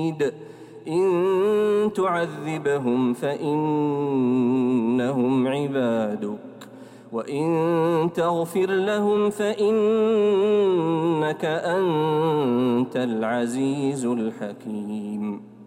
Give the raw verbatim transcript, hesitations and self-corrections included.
إن تعذبهم فإنهم عبادك وإن تغفر لهم فإنك أنت العزيز الحكيم.